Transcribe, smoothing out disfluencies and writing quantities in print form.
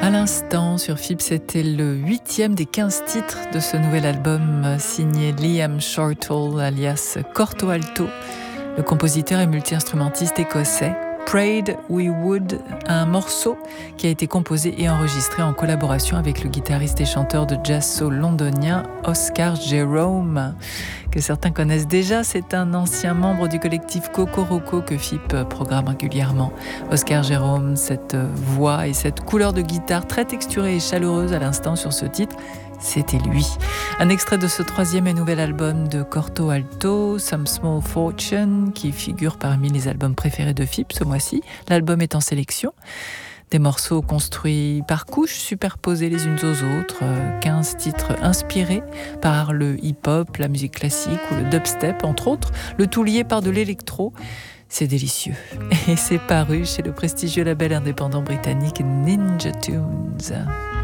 À l'instant, sur FIP, c'était le 8e des 15 titres de ce nouvel album signé Liam Shortall, alias Corto Alto, le compositeur et multi-instrumentiste écossais. Prayed We Would, un morceau qui a été composé et enregistré en collaboration avec le guitariste et chanteur de jazz soul londonien Oscar Jerome, que certains connaissent déjà. C'est un ancien membre du collectif Cocoroco que FIP programme régulièrement. Oscar Jerome, cette voix et cette couleur de guitare très texturée et chaleureuse à l'instant sur ce titre, c'était lui. Un extrait de ce 3e et nouvel album de Corto Alto, Some Small Fortune, qui figure parmi les albums préférés de FIP ce mois-ci. L'album est en sélection. Des morceaux construits par couches, superposés les unes aux autres, 15 titres inspirés par le hip-hop, la musique classique ou le dubstep, entre autres, le tout lié par de l'électro. C'est délicieux. Et c'est paru chez le prestigieux label indépendant britannique Ninja Tunes.